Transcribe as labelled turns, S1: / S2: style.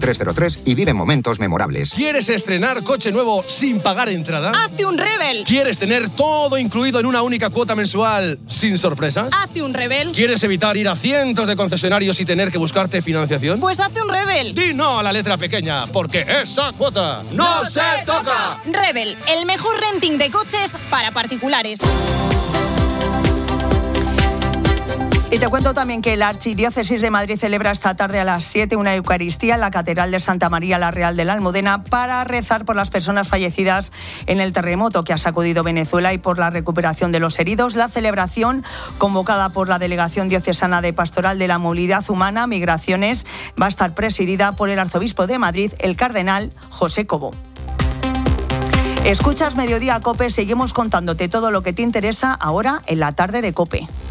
S1: 303 y vive momentos memorables.
S2: ¿Quieres estrenar coche nuevo sin pagar entrada?
S3: ¡Hazte un Rebel!
S2: ¿Quieres tener todo incluido en una única cuota mensual sin sorpresas?
S3: ¡Hazte un Rebel!
S2: ¿Quieres evitar ir a cientos de concesionarios y tener que buscarte financiación?
S3: Pues hazte un Rebel.
S2: Di no a la letra pequeña, porque esa cuota
S4: ¡no se toca!
S3: Rebel, el mejor renting de coches para particulares.
S5: Y te cuento también que la Archidiócesis de Madrid celebra esta tarde a las 7 una Eucaristía en la Catedral de Santa María la Real de la Almudena para rezar por las personas fallecidas en el terremoto que ha sacudido Venezuela y por la recuperación de los heridos. La celebración, convocada por la Delegación Diocesana de Pastoral de la Movilidad Humana, Migraciones, va a estar presidida por el arzobispo de Madrid, el cardenal José Cobo. Escuchas Mediodía COPE, seguimos contándote todo lo que te interesa ahora en la tarde de COPE.